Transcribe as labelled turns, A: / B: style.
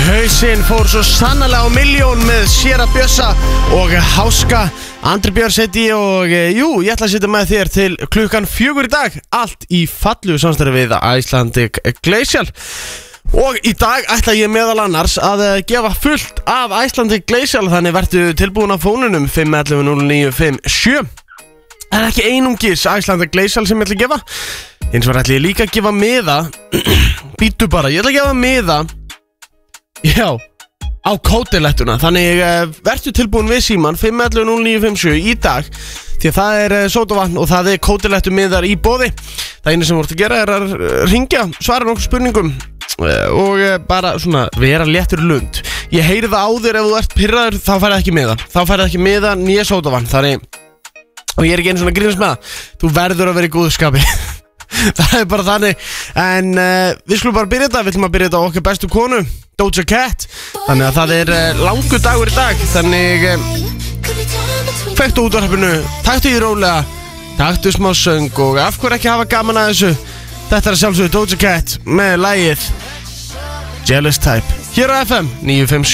A: Hausinn fór svo sannarlega á milljón með Séra Bjössa og Háska. Andri Björns heiti ég og ég ætla að sitja með þér til klukkan 4 í dag. Allt í fallu samstarfi við Icelandic Glacial. Og í dag ætla ég meðal annars að gefa fullt af Icelandic Glacial. Þannig vertu tilbúin á fónunum 511-0957. Það er ekki einungis Icelandic Glacial sem ég ætla að gefa. Eins og ætla ég líka að gefa miða. Býtu bara, ég ætla að gefa miða. Já, á kótilettuna. Þannig vertu tilbúin við síman 511-0957 í dag. Því að það er sódavatn og það er kótilettu miðar í boði. Það einu sem voru að gera er að ringja, svara nokkuð spurningum og bara svona vera léttur lund. Ég heyri það á þér ef þú ert pirraður, þá færið ekki miða. Þá færið ekki miða nýja sódavatn. Þannig, og ég er ekki einu svona grínast með það, þú verður að vera í góðskapi. Það er bara þannig. En við skulum bara byrja þetta. Við ætlum að byrja þetta á okkar bestu konu, Doja Cat. Þannig að það er langur dagur í dag. Þannig kveiktu útvarpinu, taktu í rólega, taktu smá söng og af hverju ekki hafa gaman að þessu. Þetta er að sjálfsögðu Doja Cat með lagið Jealous Type hér á FM 957.